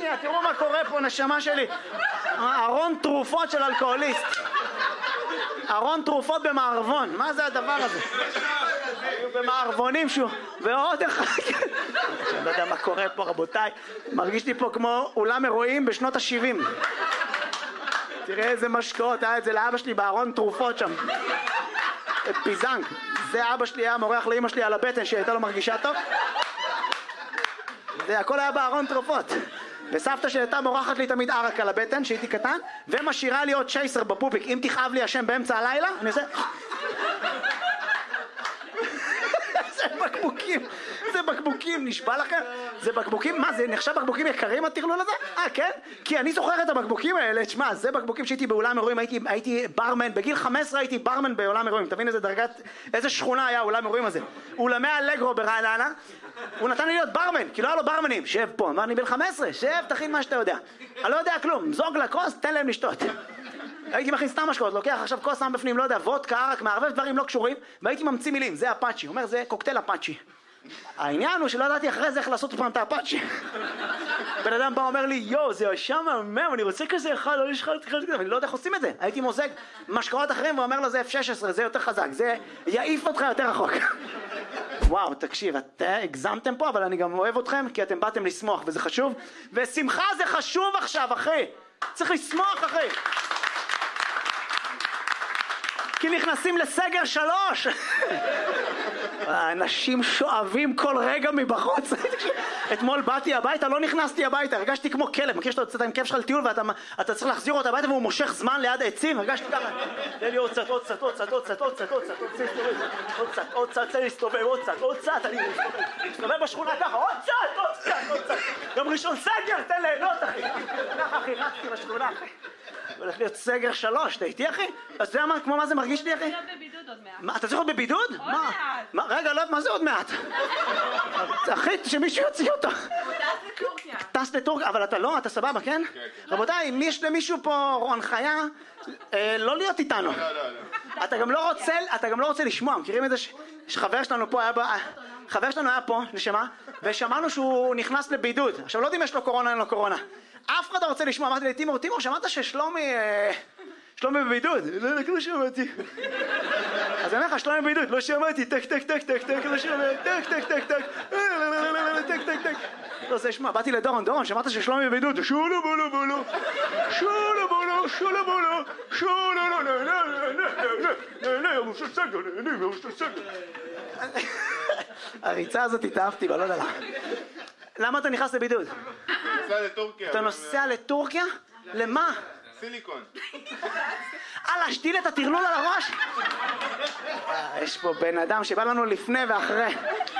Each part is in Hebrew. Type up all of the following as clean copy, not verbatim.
שנייה, תראו מה קורה פה, נשמה שלי. ארון תרופות של אלכוהוליסט. ארון תרופות במערבון, מה זה הדבר הזה? במערבונים שהוא, ועוד אחד. אני לא יודע מה קורה פה, רבותיי. מרגיש לי פה כמו אולם אירועים בשנות ה-70. תראה איזה משקאות, היה את זה לאבא שלי בארון תרופות שם. פיזנג. זה אבא שלי היה מורח לאמא שלי על הבטן שהייתה לו מרגישה טוב. זה הכל היה בארון תרופות. וסבתא שהייתה מורחת לי תמיד ערק על הבטן שהייתי קטן, ומשאירה לי עוד צ'ייסר בפופיק. אם תכאב לי השם באמצע הלילה, אני עושה... זה בקבוקים, זה בקבוקים, נשבע לכם? זה בקבוקים, מה זה נחשב בקבוקים יקרים התכלול הזה? כן? כי אני זוכר את הבקבוקים האלה, תשמע, זה בקבוקים שהייתי באולם אירועים, הייתי ברמן, בגיל 15 הייתי ברמן באולם אירועים, תבין איזה דרגת, איזה שכונה היה אולם אירועים הזה. אולמי אלגרו ברעננה, הוא נתן לי להיות ברמן, כי לא היה לו ברמנים, שב פה, אמר אני בן 15, שב, תכין מה שאתה יודע. אני לא יודע כלום, זוג לכוס, תן להם לשתות. הייתי מכין סתם משקאות, לוקח עכשיו כוס שם בפנים, לא יודע, וודקה, ערק, מערבב דברים לא קשורים, והייתי ממציא מילים, זה אפאצ'י, הוא אומר זה קוקטייל אפאצ'י. העניין הוא שלא ידעתי אחרי זה איך לעשות פעם את האפאצ'י. בן אדם בא אומר לי, יו, זה ישר מהמם, אני רוצה כזה אחד, לא יש אחד כזה, אני לא יודע איך עושים את זה. הייתי מוזג משקאות אחרים ואומר לו זה F16, זה יותר חזק, זה יעיף אותך יותר רחוק. וואו, תקשיב, אתם הגזמתם פה, אבל אני גם אוהב אתכם, כי אתם באתם לשמוח, וזה חשוב. ושמחה זה חשוב עכשיו, אחי. צריך לשמוח, אחי. כי נכנסים לסגר 3. האנשים שואבים כל רגע מבחוץ. אתמול באתי הביתה, לא נכנסתי הביתה, הרגשתי כמו כלב. מכיר שאתה יוצאת עם כלב שלך לטיול ואתה צריך להחזיר אותו הביתה והוא מושך זמן ליד העצים? הרגשתי ככה. תן לי עוד קצת, עוד קצת, עוד קצת, עוד קצת, עוד קצת, עוד קצת, עוד קצת, תן לי להסתובב, עוד קצת, עוד קצת, אני מסתובב בשכונה ככה, עוד קצת, עוד קצת, עוד קצת. יום ראשון סגר, תן ליהנות, אחי. ככה, אחי, רצתי בשכונה, אחי. הולך להיות סגר 3, אתה איתי אחי? אז זה כמו מה זה מרגיש לי אחי? אני להיות בבידוד עוד מעט. מה, אתה צריך להיות בבידוד? עוד מעט. רגע, לא, מה זה עוד מעט? אחי, שמישהו יוציא אותו. הוא טס לטורקיה. טס לטורקיה, אבל אתה לא, אתה סבבה, כן? רבותיי, אם יש למישהו פה הנחיה, לא להיות איתנו. אתה גם לא רוצה לשמוע, מכירים את זה שחבר שלנו פה היה חבר שלנו היה פה, נשמה, ושמענו שהוא נכנס לבידוד. עכשיו, לא יודעים יש לו קורונה, אין לו קורונה. אף אחד לא רוצה לשמוע, אמרתי לי, תימור, שמעת ששלומי בבידוד? לא שמעתי. אז אני אומר לך, שלומי בבידוד, לא שמעתי, טק, טק, טק, טק, טק, לא שמעתי, טק, טק, טק, טק, טק, טק, טק. לא, זה שמע, באתי לדורון, שמעת ששלומי בבידוד, שולו בולו בולו, שולו בולו, שולו בולו, שולו בולו, הריצה הזאת התאהבתי, אבל לא יודע למה. למה אתה נכנס לבידוד? נוסע לטורקיה. אתה נוסע לטורקיה? למה? סיליקון. להשתיל את הטרלול על הראש? יש פה בן אדם שבא לנו לפני ואחרי.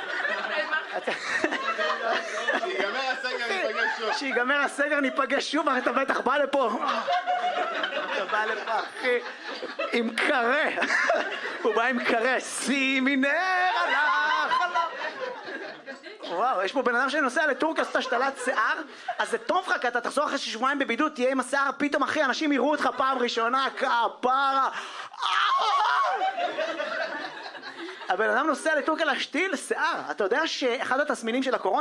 שיגמר הסגר ניפגש שוב. שיגמר הסגר ניפגש שוב, אתה בטח בא לפה. אתה בא לפה, אחי, עם קרה. הוא בא עם קרה. שימי נר על החלום. וואו, יש פה בן אדם שנוסע לטורקיה, עושה השתלת שיער, אז זה טוב לך, כי אתה תחזור אחרי שבועיים בבידוד, תהיה עם השיער, פתאום אחי, אנשים יראו אותך פעם ראשונה, כפרה. הבן אדם נוסע לטורקיה להשתיל שיער. אתה יודע שאחד התסמינים של הקורונה